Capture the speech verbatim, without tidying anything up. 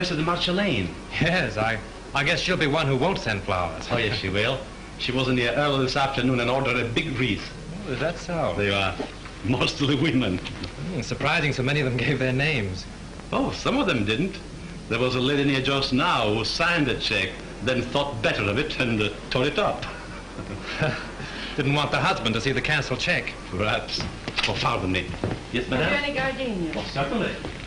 To the Marjolaine. Yes, I, I guess she'll be one who won't send flowers. Oh, yes, she will. She was in here early this afternoon and ordered a big wreath. Oh, is that so? They are mostly women. Hmm, surprising so many of them gave their names. Oh, some of them didn't. There was a lady near just now who signed the check, then thought better of it and uh, tore it up. Didn't want the husband to see the canceled check. Perhaps. Oh, pardon me. Yes, Are madame? there any gardenias? Oh, certainly.